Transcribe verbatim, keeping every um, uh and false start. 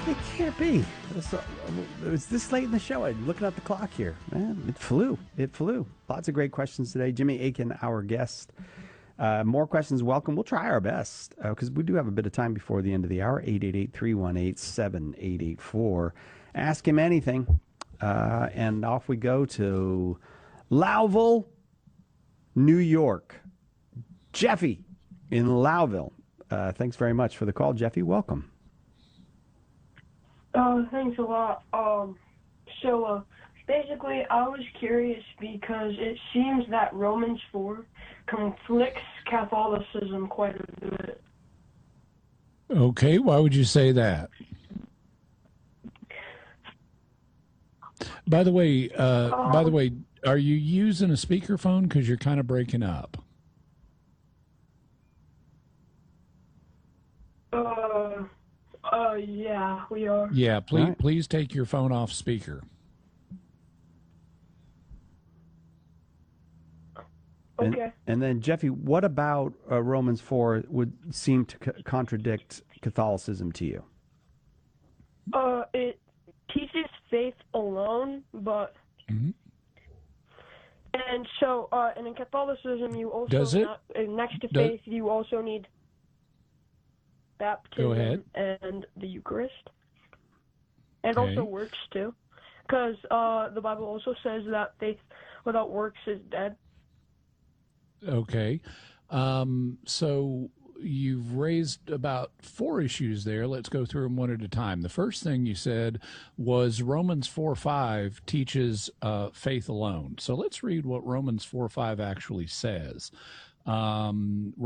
It can't be. It's, uh, it's this late in the show. I'm looking at the clock here. Man, it flew. It flew. Lots of great questions today. Jimmy Akin, our guest. Uh, more questions, welcome. We'll try our best because uh, we do have a bit of time before the end of the hour. eight eight eight, three one eight, seven eight eight four. Ask him anything. Uh, and off we go to Lowville, New York. Jeffy in Lowville. Uh, thanks very much for the call, Jeffy. Welcome. Uh, thanks a lot. Um, so, uh, basically, I was curious because it seems that Romans four conflicts Catholicism quite a bit. Okay, why would you say that? By the way, uh, Um, by the way, are you using a speakerphone? Because you're kind of breaking up. Uh, uh, yeah, we are. Yeah, please, right. please take your phone off speaker. And, Okay. and then, Jeffy, what about uh, Romans four would seem to co- contradict Catholicism to you? Uh, it teaches faith alone, but Mhm. and so uh, and in Catholicism you also Does it? not- uh, next to Does- faith you also need baptism Go ahead. and the Eucharist, and Okay. also works too, because uh, the Bible also says that faith without works is dead. Okay. Um, so you've raised about four issues there. Let's go through them one at a time. The first thing you said was Romans four five teaches uh, faith alone. So let's read what Romans four five actually says. Um,